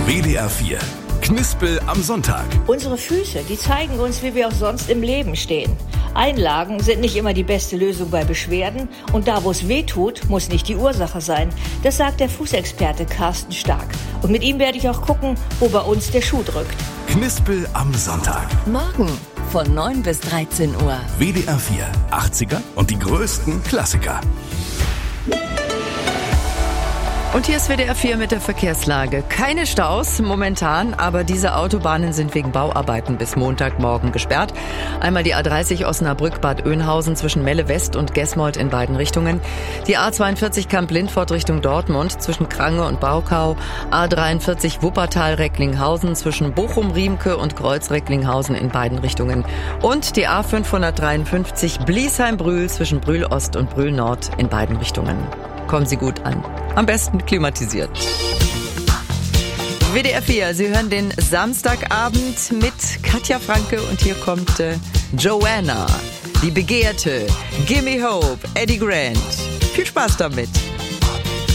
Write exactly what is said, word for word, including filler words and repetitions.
W D R vier. Knispel am Sonntag. Unsere Füße, die zeigen uns, wie wir auch sonst im Leben stehen. Einlagen sind nicht immer die beste Lösung bei Beschwerden und da, wo es weh tut, muss nicht die Ursache sein. Das sagt der Fußexperte Carsten Stark. Und mit ihm werde ich auch gucken, wo bei uns der Schuh drückt. Knispel am Sonntag. Morgen von neun bis dreizehn Uhr. W D R vier. achtziger und die größten Klassiker. Und hier ist W D R vier mit der Verkehrslage. Keine Staus momentan, aber diese Autobahnen sind wegen Bauarbeiten bis Montagmorgen gesperrt. Einmal die A dreißig Osnabrück-Bad Oeynhausen zwischen Melle West und Gesmold in beiden Richtungen. Die A zweiundvierzig Kamp-Lindfort Richtung Dortmund zwischen Krange und Baukau. A dreiundvierzig Wuppertal-Recklinghausen zwischen Bochum-Riemke und Kreuz-Recklinghausen in beiden Richtungen. Und die A fünfhundertdreiundfünfzig Bliesheim-Brühl zwischen Brühl-Ost und Brühl-Nord in beiden Richtungen. Kommen Sie gut an. Am besten klimatisiert. W D R vier, Sie hören den Samstagabend mit Katja Franke und hier kommt äh, Joanna, die Begehrte, Gimme Hope, Eddie Grant. Viel Spaß damit.